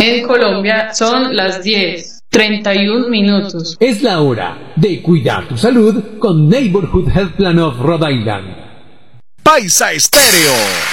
En Colombia son las 10:31. Es la hora de cuidar tu salud con Neighborhood Health Plan of Rhode Island. Paisa Estéreo.